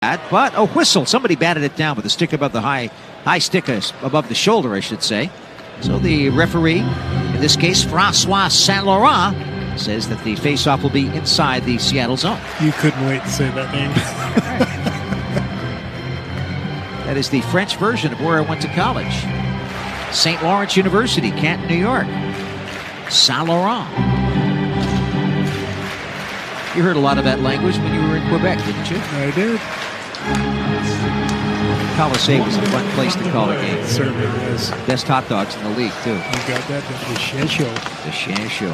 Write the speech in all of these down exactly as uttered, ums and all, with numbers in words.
But a whistle. Somebody batted it down with a stick above the high, high stick above the shoulder, I should say. So the referee, in this case, Francois Saint Laurent, says that the faceoff will be inside the Seattle zone. You couldn't wait to say that name. That is the French version of where I went to college. Saint Lawrence University, Canton, New York. Saint Laurent. You heard a lot of that language when you were in Quebec, didn't you? I did. Colisée was a fun place to call a game. It certainly was. Best hot dogs in the league, too. You got that, the Chien Show. The Chien Show.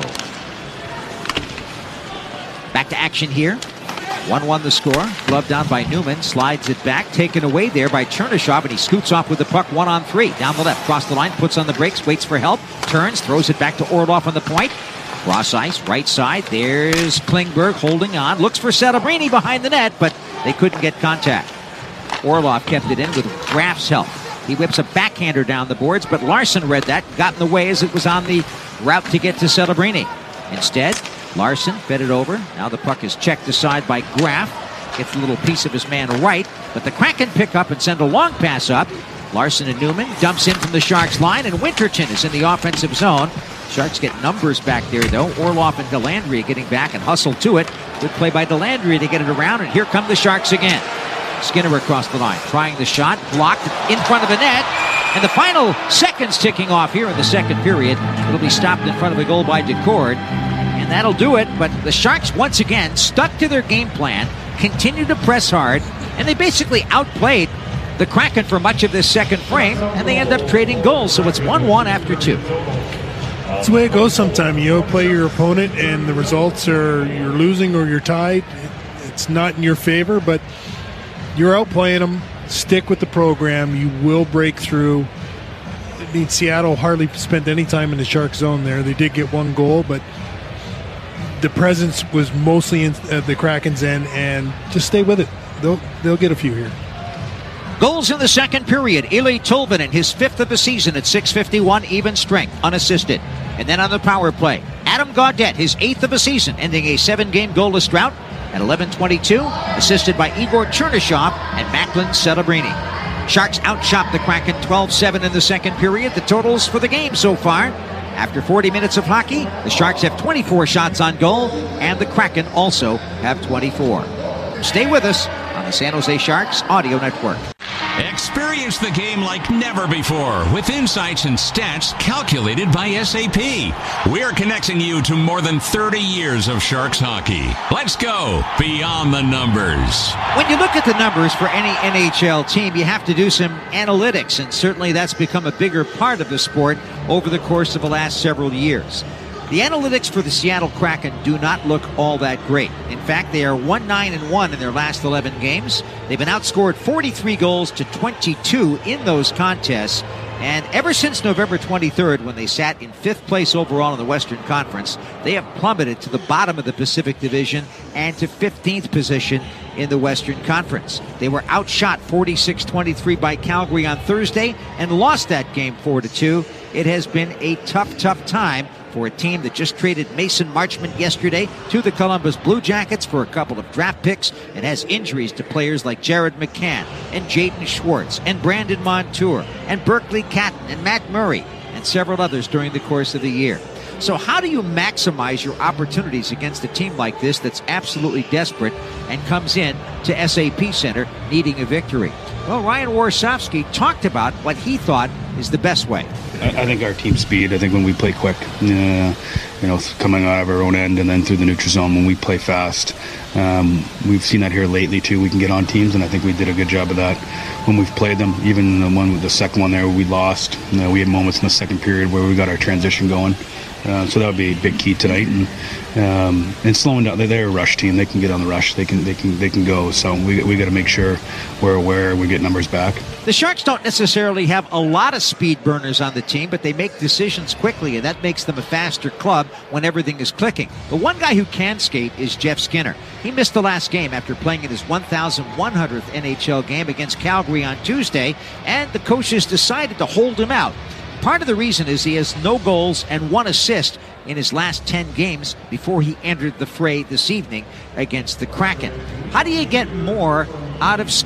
Back to action here. one one the score. Glove down by Newman. Slides it back. Taken away there by Chernyshov, and he scoots off with the puck one on three. Down the left. Cross the line. Puts on the brakes. Waits for help. Turns. Throws it back to Orlov on the point. Cross ice. Right side. There's Klingberg holding on. Looks for Celebrini behind the net, but they couldn't get contact. Orlov kept it in with Graf's help. He whips a backhander down the boards, but Larson read that, got in the way as it was on the route to get to Celebrini. Instead, Larson fed it over. Now the puck is checked aside by Graf. Gets a little piece of his man right, but the Kraken pick up and send a long pass up. Larson and Newman dumps in from the Sharks line, and Winterton is in the offensive zone. Sharks get numbers back there, though. Orlov and Delandria getting back and hustle to it. Good play by Delandria to get it around, and here come the Sharks again. Skinner across the line, trying the shot, blocked in front of the net, and the final seconds ticking off here in the second period. It'll be stopped in front of the goal by Decord, and that'll do it. But the Sharks, once again, stuck to their game plan, continued to press hard, and they basically outplayed the Kraken for much of this second frame, and they end up trading goals, so it's one one after two. That's the way it goes sometimes. You outplay your opponent, and the results are you're losing or you're tied. It's not in your favor, but you're outplaying them. Stick with the program. You will break through. I mean, Seattle hardly spent any time in the Shark zone there. They did get one goal, but the presence was mostly in uh, the Kraken's end, and just stay with it. They'll they'll get a few here. Goals in the second period. Eeli Tolvanen, his fifth of the season at six fifty-one, even strength, unassisted. And then on the power play, Adam Gaudette, his eighth of the season, ending a seven-game goalless drought at eleven twenty-two, assisted by Igor Chernyshov and Macklin Celebrini. Sharks outshot the Kraken twelve seven in the second period. The totals for the game so far. After forty minutes of hockey, the Sharks have twenty-four shots on goal, and the Kraken also have twenty-four. Stay with us on the San Jose Sharks Audio Network. Experience the game like never before with insights and stats calculated by S A P. We're connecting you to more than thirty years of Sharks hockey. Let's go beyond the numbers. When you look at the numbers for any N H L team, you have to do some analytics, and certainly that's become a bigger part of the sport over the course of the last several years. The analytics for the Seattle Kraken do not look all that great. In fact, they are one nine and one in their last eleven games. They've been outscored forty-three goals to twenty-two in those contests. And ever since November twenty-third, when they sat in fifth place overall in the Western Conference, they have plummeted to the bottom of the Pacific Division and to fifteenth position in the Western Conference. They were outshot forty-six twenty-three by Calgary on Thursday and lost that game four to two. It has been a tough, tough time for a team that just traded Mason Marchment yesterday to the Columbus Blue Jackets for a couple of draft picks and has injuries to players like Jared McCann and Jaden Schwartz and Brandon Montour and Berkeley Catton and Matt Murray and several others during the course of the year. So how do you maximize your opportunities against a team like this that's absolutely desperate and comes in to S A P Center needing a victory? Well, Ryan Warsofsky talked about what he thought is the best way. I think our team speed, I think when we play quick, uh, you know, coming out of our own end and then through the neutral zone when we play fast. Um, we've seen that here lately, too. We can get on teams, and I think we did a good job of that when we've played them. Even the one with the second one there, we lost. You know, we had moments in the second period where we got our transition going. Uh, so that would be a big key tonight, and um, and slowing down. They're, they're a rush team. They can get on the rush. They can they can they can go. So we we got to make sure we're aware. We get numbers back. The Sharks don't necessarily have a lot of speed burners on the team, but they make decisions quickly, and that makes them a faster club when everything is clicking. The one guy who can skate is Jeff Skinner. He missed the last game after playing in his one thousand one hundredth N H L game against Calgary on Tuesday, and the coaches decided to hold him out. Part of the reason is he has no goals and one assist in his last ten games before he entered the fray this evening against the Kraken. How do you get more out of